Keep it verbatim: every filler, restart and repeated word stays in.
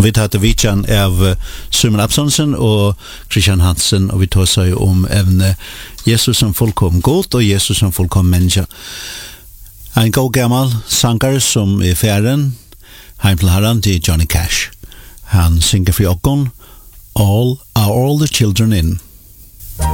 Vi tar til vitjan av Simon Absalonsen og Christian Hansen, og vi tar seg om evne Jesus som fullkom god og Jesus som fullkom menneske. En god gammal sanger som er færen, heim til herren til Johnny Cash. Han synger for jokken All Are All the Children In.